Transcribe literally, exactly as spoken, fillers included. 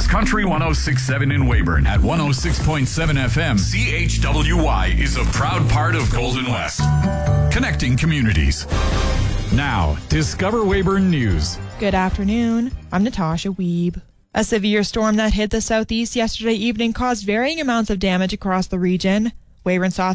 It's Country one oh six point seven in Weyburn. At one oh six point seven F M, C H W Y is a proud part of Golden West. Connecting communities. Now, Discover Weyburn News. Good afternoon. I'm Natasha Wiebe. A severe storm that hit the southeast yesterday evening caused varying amounts of damage across the region. Weyburn saw